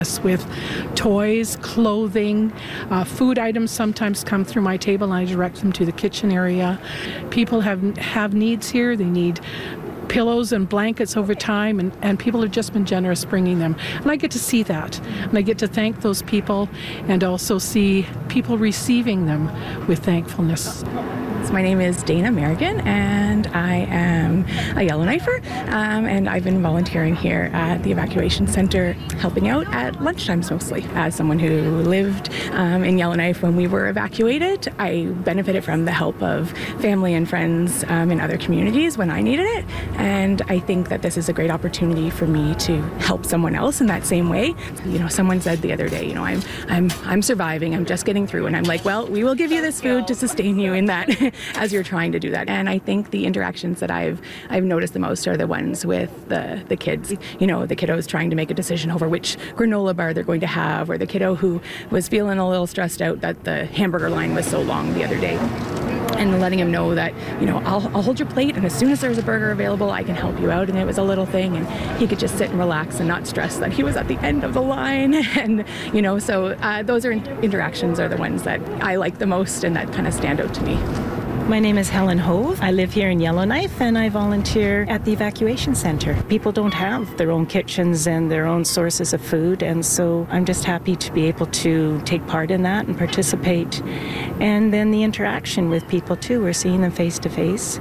with toys, clothing, food items sometimes come through my table and I direct them to the kitchen area. People have needs here. They need pillows and blankets over time, and people have just been generous bringing them. And I get to see that, and I get to thank those people and also see people receiving them with thankfulness. So my name is Dana Merrigan, and I am a Yellowknifer, and I've been volunteering here at the evacuation center, helping out at lunchtimes mostly. As someone who lived in Yellowknife when we were evacuated, I benefited from the help of family and friends in other communities when I needed it, and I think that this is a great opportunity for me to help someone else in that same way. You know, someone said the other day, you know, I'm surviving, I'm just getting through, and I'm like, well, we will give you this food to sustain you in that as you're trying to do that. And I think the interactions that I've noticed the most are the ones with the kids. You know, the kiddos trying to make a decision over which granola bar they're going to have, or the kiddo who was feeling a little stressed out that the hamburger line was so long the other day. And letting him know that, you know, I'll hold your plate, and as soon as there's a burger available, I can help you out. And it was a little thing, and he could just sit and relax and not stress that he was at the end of the line. And, you know, so those interactions are the ones that I like the most and that kind of stand out to me. My name is Helen Hove. I live here in Yellowknife, and I volunteer at the evacuation center. People don't have their own kitchens and their own sources of food, and so I'm just happy to be able to take part in that and participate. And then the interaction with people too. We're seeing them face to face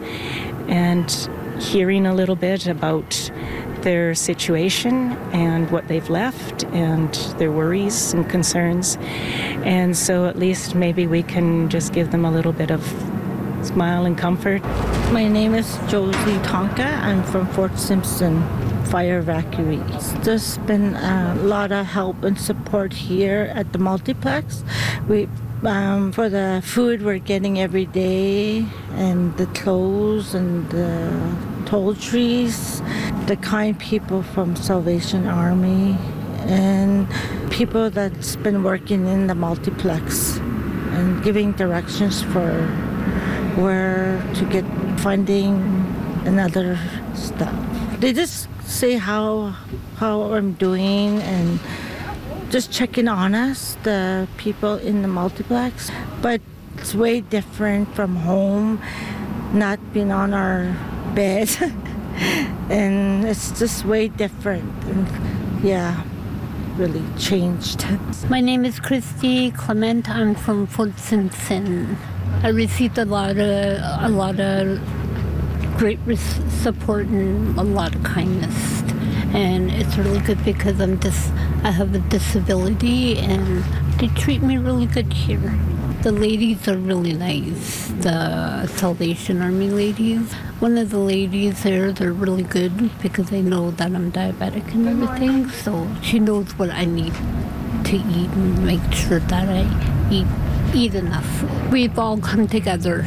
and hearing a little bit about their situation and what they've left and their worries and concerns. And so at least maybe we can just give them a little bit of smile and comfort. My name is Josie Tonka. I'm from Fort Simpson, fire evacuees. There's been a lot of help and support here at the multiplex. For the food we're getting every day, and the clothes and the toiletries, the kind people from Salvation Army, and people that's been working in the multiplex and giving directions for where to get funding and other stuff. They just say how I'm doing and just checking on us, the people in the multiplex. But it's way different from home, not being on our bed. And it's just way different. And yeah, really changed. My name is Christy Clement. I'm from Fort Simpson. I received a lot of great support and a lot of kindness, and it's really good because I have a disability, and they treat me really good here. The ladies are really nice, the Salvation Army ladies. One of the ladies there, they're really good because they know that I'm diabetic and everything, so she knows what I need to eat and make sure that I eat enough. We've all come together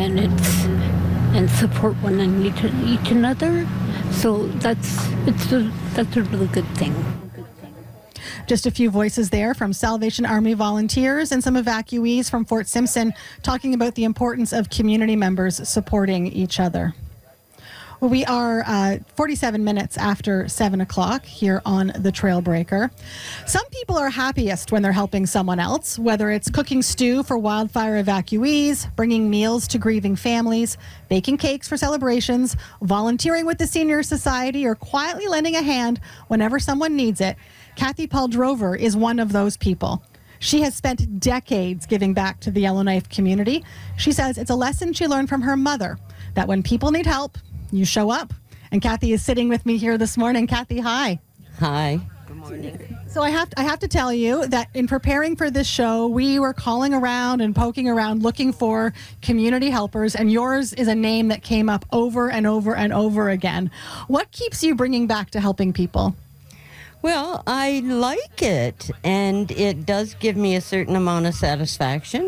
and support one and each another, so that's a really good thing. Just a few voices there from Salvation Army volunteers and some evacuees from Fort Simpson talking about the importance of community members supporting each other. Well, we are 47 minutes after 7 o'clock here on The Trailbreaker. Some people are happiest when they're helping someone else, whether it's cooking stew for wildfire evacuees, bringing meals to grieving families, baking cakes for celebrations, volunteering with the Senior Society, or quietly lending a hand whenever someone needs it. Kathy Paul Drover is one of those people. She has spent decades giving back to the Yellowknife community. She says it's a lesson she learned from her mother, that when people need help, you show up. And Kathy is sitting with me here this morning. Kathy, hi. Hi. Good morning. So I have to tell you that in preparing for this show, we were calling around and poking around looking for community helpers, and yours is a name that came up over and over and over again. What keeps you bringing back to helping people? Well, I like it, and it does give me a certain amount of satisfaction.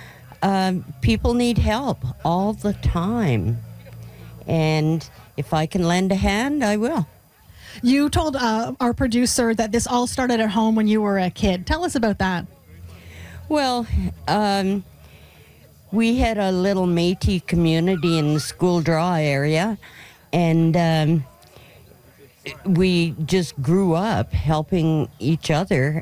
People need help all the time, and if I can lend a hand, I will. You told our producer that this all started at home when you were a kid. Tell us about that. Well, we had a little Métis community in the School Draw area, and we just grew up helping each other